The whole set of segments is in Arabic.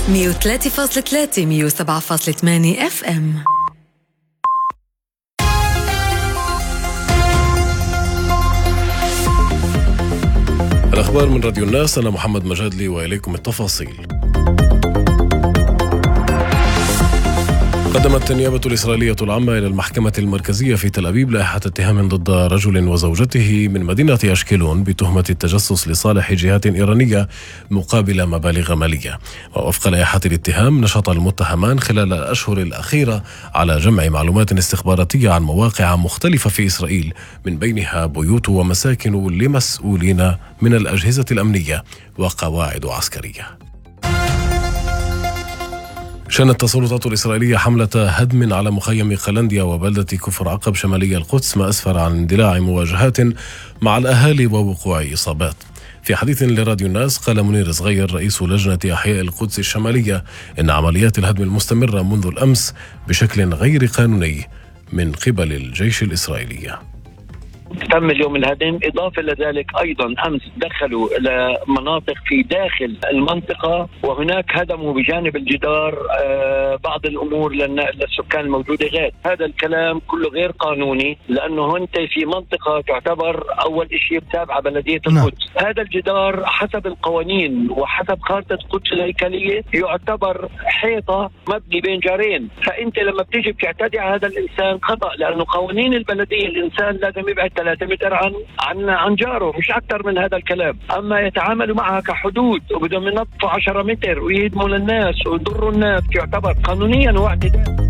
103.3 107.8 FM. الأخبار من راديو الناس، أنا محمد مجادلي وإليكم التفاصيل. قدمت النيابة الإسرائيلية العامة إلى المحكمة المركزية في تل أبيب لائحة اتهام ضد رجل وزوجته من مدينة أشكلون بتهمة التجسس لصالح جهات إيرانية مقابل مبالغ مالية. ووفق لائحة الاتهام، نشط المتهمان خلال الأشهر الأخيرة على جمع معلومات استخباراتية عن مواقع مختلفة في إسرائيل، من بينها بيوت ومساكن لمسؤولين من الأجهزة الأمنية وقواعد عسكرية. شنت السلطات الإسرائيلية حملة هدم على مخيم قلنديا وبلدة كفر عقب شمالي القدس، ما أسفر عن اندلاع مواجهات مع الأهالي ووقوع إصابات. في حديث لراديو الناس، قال منير صغير رئيس لجنة أحياء القدس الشمالية إن عمليات الهدم المستمرة منذ الأمس بشكل غير قانوني من قبل الجيش الإسرائيلي. تم اليوم الهدم. إضافة لذلك أيضا أمس دخلوا إلى مناطق في داخل المنطقة، وهناك هدموا بجانب الجدار بعض الأمور للسكان الموجودة غير. هذا الكلام كله غير قانوني، لأنه أنت في منطقة تعتبر أول شيء تابعة بلدية القدس. هذا الجدار حسب القوانين وحسب خارطة القدس الهيكلية يعتبر حيطة مبني بين جارين، فأنت لما بتيجي بتعتدي على هذا الإنسان خطأ، لأنه قوانين البلدية الإنسان لازم يبعد 3 متر عن جاره، مش أكثر من هذا الكلام. أما يتعاملوا معها كحدود وبدهم ينظفوا 10 متر ويهدموا للناس ويضروا الناس، يعتبر قانونيا هو اعتداء.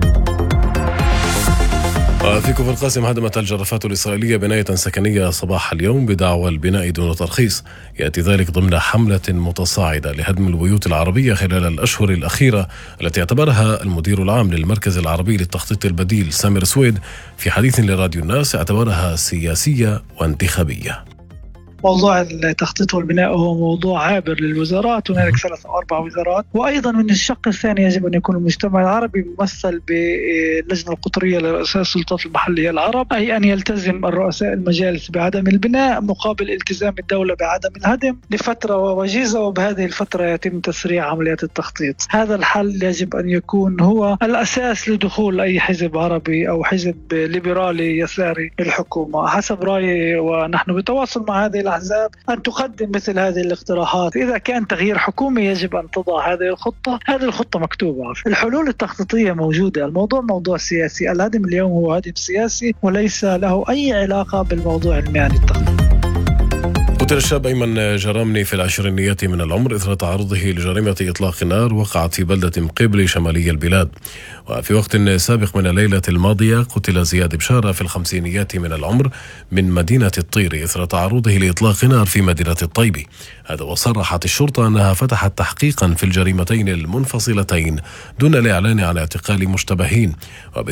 في كفر القاسم، هدمت الجرافات الإسرائيلية بناية سكنية صباح اليوم بدعوى البناء دون ترخيص. يأتي ذلك ضمن حملة متصاعدة لهدم البيوت العربية خلال الأشهر الأخيرة، التي اعتبرها المدير العام للمركز العربي للتخطيط البديل سامر سويد في حديث لراديو الناس اعتبرها سياسية وانتخابية. موضوع التخطيط والبناء هو موضوع عابر للوزارات، هنالك 3 أو 4 وزارات. وأيضا من الشق الثاني يجب أن يكون المجتمع العربي ممثل باللجنة القطرية لرؤساء السلطات المحلية العرب، أي أن يلتزم الرؤساء المجالس بعدم البناء مقابل التزام الدولة بعدم الهدم لفترة وجيزة، وبهذه الفترة يتم تسريع عمليات التخطيط. هذا الحل يجب أن يكون هو الأساس لدخول أي حزب عربي أو حزب ليبرالي يساري الحكومة، حسب رأيي. ونحن بتواصل مع هذه الأحزاب أن تقدم مثل هذه الاقتراحات. إذا كان تغيير حكومي يجب أن تضع هذه الخطة. هذه الخطة مكتوبة، الحلول التخطيطية موجودة. الموضوع موضوع سياسي، الهدم اليوم هو هدم سياسي وليس له أي علاقة بالموضوع المهني التخطيطي. قتل الشاب أيمن جرامني في العشرينيات من العمر إثر تعرضه لجريمة إطلاق نار وقعت في بلدة مقبلي شمالي البلاد. وفي وقت سابق من الليلة الماضية قتل زياد بشارة في الخمسينيات من العمر من مدينة الطير إثر تعرضه لإطلاق نار في مدينة الطيبي. هذا وصرحت الشرطة أنها فتحت تحقيقا في الجريمتين المنفصلتين دون الإعلان عن اعتقال مشتبهين.